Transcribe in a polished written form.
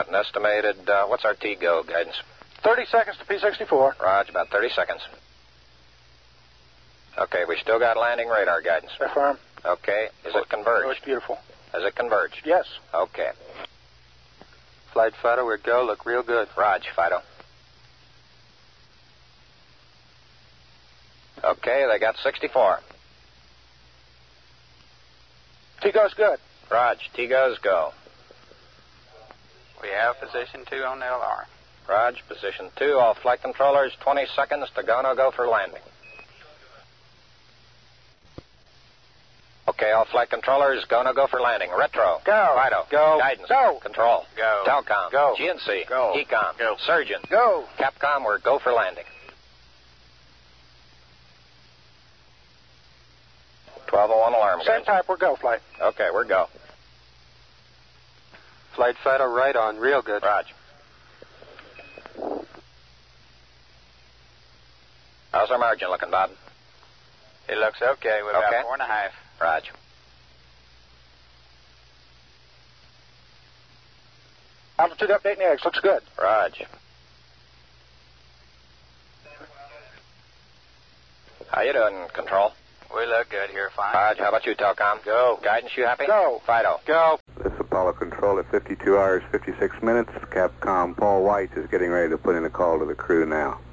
An estimated, what's our T-go guidance? 30 seconds to P64. Roger, about 30 seconds. Okay, we still got landing radar guidance. Affirm. Okay, is it converged? Oh, it's beautiful. Is it converged? Yes. Okay. Flight Fido, we're go. Look real good. Rog, Fido. Okay, they got 64. T-go's good. Rog, T-go's go. We have position 2 on LR. Rog, position 2. All flight controllers, 20 seconds to go for landing. Okay, all flight controllers, go for landing. Retro. Go. Fido. Go. Guidance. Go. Control. Go. Telcom. Go. GNC. Go. Ecom. Go. Surgeon. Go. Capcom, we're go for landing. 1201 alarm. Same type, we're go, flight. Okay, we're go. Flight Fido, right on. Real good. Rog. How's our margin looking, Bob? It looks okay. We're about Okay. 4.5. Rog. Altitude update in the eggs. Looks good. Rog. How you doing, Control? We look good here, fine. Rog, how about you, Telcom? Go. Guidance, you happy? Go. Fido. Go. This is Apollo Control at 52 hours, 56 minutes. Capcom Paul White is getting ready to put in a call to the crew now.